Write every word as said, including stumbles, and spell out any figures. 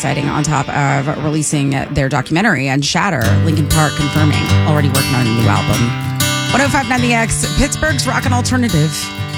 exciting on top of releasing their documentary and Shatter. Linkin Park confirming already working on a new album. one oh five point nine The X, Pittsburgh's Rock and Alternative.